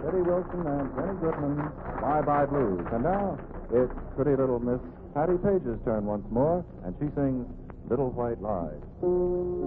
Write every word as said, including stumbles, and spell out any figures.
Eddie Wilson and Jenny Goodman, Bye Bye Blues. And now, it's pretty little Miss Hattie Page's turn once more, and she sings Little White Lies.